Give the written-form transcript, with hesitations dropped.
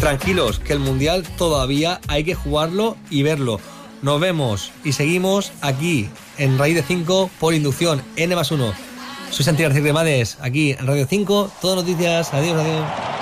tranquilos, que el Mundial todavía hay que jugarlo y verlo. Nos vemos y seguimos aquí en Raíz de 5 por inducción N+1. Soy Santiago García Cremades, aquí en Radio 5, todo noticias. Adiós, adiós.